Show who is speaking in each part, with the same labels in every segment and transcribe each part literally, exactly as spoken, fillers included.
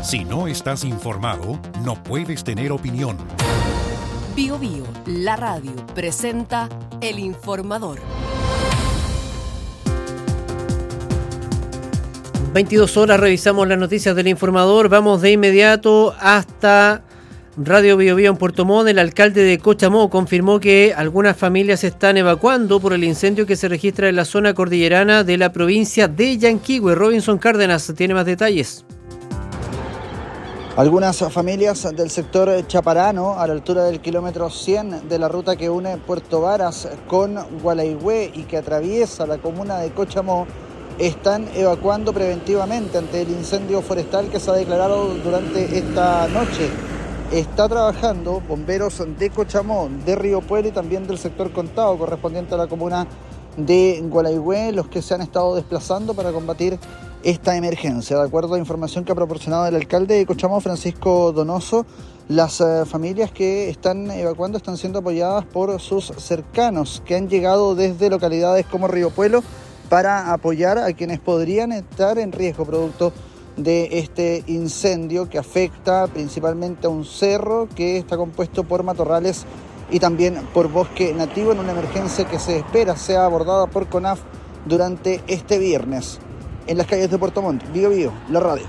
Speaker 1: Si no estás informado, no puedes tener opinión.
Speaker 2: Bio Bio, la radio, presenta El Informador.
Speaker 3: veintidós horas, revisamos las noticias del Informador. Vamos de inmediato hasta Radio Bio Bio en Puerto Montt. El alcalde de Cochamó confirmó que algunas familias se están evacuando por el incendio que se registra en la zona cordillerana de la provincia de Yanquihue. Robinson Cárdenas tiene más detalles.
Speaker 4: Algunas familias del sector chaparano, a la altura del kilómetro cien de la ruta que une Puerto Varas con Gualeguay y que atraviesa la comuna de Cochamó, están evacuando preventivamente ante el incendio forestal que se ha declarado durante esta noche. Está trabajando bomberos de Cochamó, de Río Pueblo y también del sector Contao, correspondiente a la comuna de Gualeguay, los que se han estado desplazando para combatir esta emergencia. De acuerdo a información que ha proporcionado el alcalde de Cochamó, Francisco Donoso, las eh, familias que están evacuando están siendo apoyadas por sus cercanos que han llegado desde localidades como Río Pueblo para apoyar a quienes podrían estar en riesgo producto de este incendio que afecta principalmente a un cerro que está compuesto por matorrales y también por bosque nativo, en una emergencia que se espera sea abordada por CONAF durante este viernes. En las calles de Puerto Montt, Bio Bio, la radio.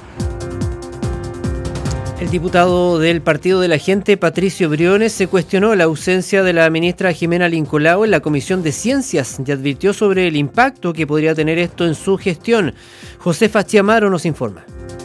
Speaker 3: El diputado del Partido de la Gente, Patricio Briones, se cuestionó la ausencia de la ministra Jimena Lincolao en la Comisión de Ciencias y advirtió sobre el impacto que podría tener esto en su gestión. Josefa Chiamaro nos informa.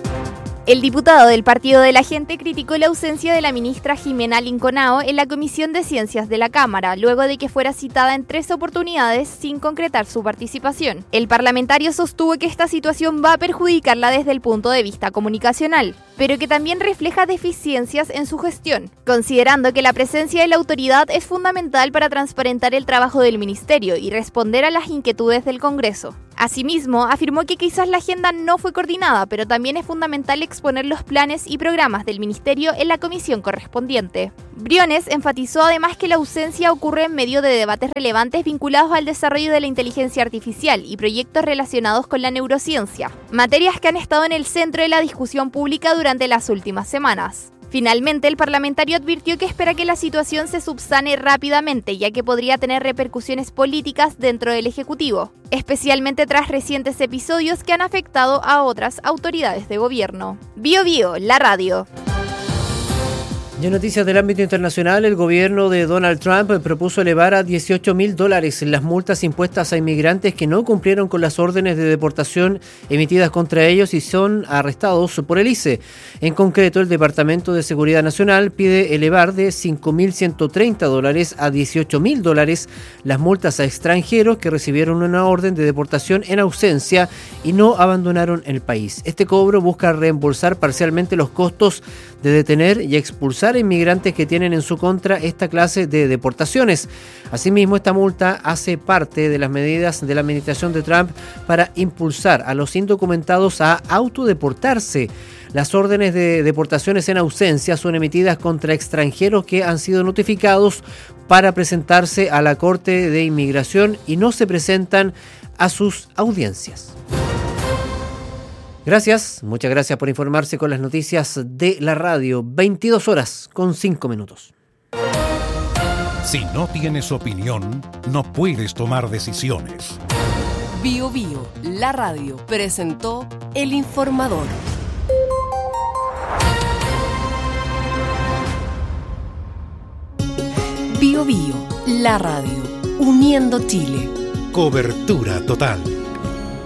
Speaker 5: El diputado del Partido de la Gente criticó la ausencia de la ministra Jimena Lincolao en la Comisión de Ciencias de la Cámara, luego de que fuera citada en tres oportunidades sin concretar su participación. El parlamentario sostuvo que esta situación va a perjudicarla desde el punto de vista comunicacional, pero que también refleja deficiencias en su gestión, considerando que la presencia de la autoridad es fundamental para transparentar el trabajo del ministerio y responder a las inquietudes del Congreso. Asimismo, afirmó que quizás la agenda no fue coordinada, pero también es fundamental exponer los planes y programas del ministerio en la comisión correspondiente. Briones enfatizó además que la ausencia ocurre en medio de debates relevantes vinculados al desarrollo de la inteligencia artificial y proyectos relacionados con la neurociencia, materias que han estado en el centro de la discusión pública durante las últimas semanas. Finalmente, el parlamentario advirtió que espera que la situación se subsane rápidamente, ya que podría tener repercusiones políticas dentro del Ejecutivo, especialmente tras recientes episodios que han afectado a otras autoridades de gobierno. Bio Bio, la radio.
Speaker 3: Y en noticias del ámbito internacional, el gobierno de Donald Trump propuso elevar a dieciocho mil dólares las multas impuestas a inmigrantes que no cumplieron con las órdenes de deportación emitidas contra ellos y son arrestados por el I C E. En concreto, el Departamento de Seguridad Nacional pide elevar de cinco mil ciento treinta dólares a dieciocho mil dólares las multas a extranjeros que recibieron una orden de deportación en ausencia y no abandonaron el país. Este cobro busca reembolsar parcialmente los costos de detener y expulsar a inmigrantes que tienen en su contra esta clase de deportaciones. Asimismo, esta multa hace parte de las medidas de la administración de Trump para impulsar a los indocumentados a autodeportarse. Las órdenes de deportaciones en ausencia son emitidas contra extranjeros que han sido notificados para presentarse a la Corte de Inmigración y no se presentan a sus audiencias. Gracias, muchas gracias por informarse con las noticias de la radio. veintidós horas con cinco minutos.
Speaker 1: Si no tienes opinión, no puedes tomar decisiones.
Speaker 2: Bio Bio, la radio, presentó El Informador. Bio Bio, la radio, uniendo Chile.
Speaker 1: Cobertura total.